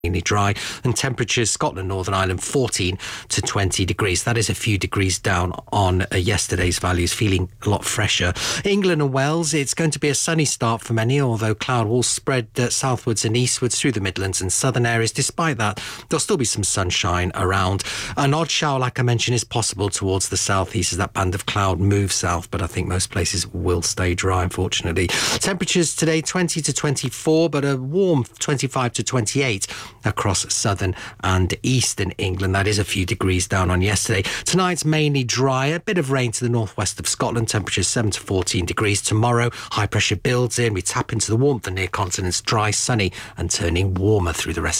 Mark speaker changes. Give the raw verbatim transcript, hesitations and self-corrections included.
Speaker 1: mainly dry, and temperatures Scotland, Northern Ireland fourteen to twenty degrees. That is a few degrees down on uh, yesterday's values, feeling a lot fresher. England and Wales, it's going to be a sunny start for many, although cloud will spread uh, southwards and eastwards through the Midlands and southern areas. Despite that, there'll still be some sunshine around. An odd shower, like I mentioned, is possible towards the southeast as that band of cloud moves south, but I think most places will stay dry, unfortunately. Temperatures today twenty to twenty-four, but a warm twenty-five to twenty-eight across southern and eastern England. That is a few degrees down on yesterday. Tonight's mainly dry, a bit of rain to the northwest of Scotland, temperatures seven to fourteen degrees. Tomorrow, high pressure builds in, we tap into the warmth of near continents, dry, sunny and turning warmer through the rest